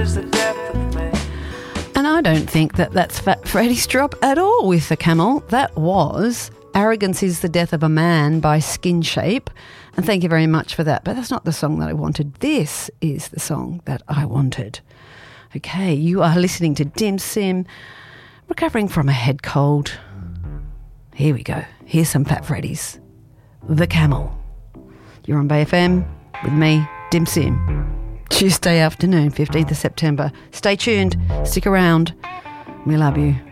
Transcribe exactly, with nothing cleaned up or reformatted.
And I don't think that that's Fat Freddy's drop at all with the Camel. That was Arrogance is the Death of a Man by Skin Shape. And thank you very much for that. But that's not the song that I wanted. This is the song that I wanted. Okay, you are listening to Dim Sim, recovering from a head cold. Here we go. Here's some Fat Freddy's. The Camel. You're on Bay F M with me, Dim Sim. Tuesday afternoon, fifteenth of September. Stay tuned. Stick around. We love you.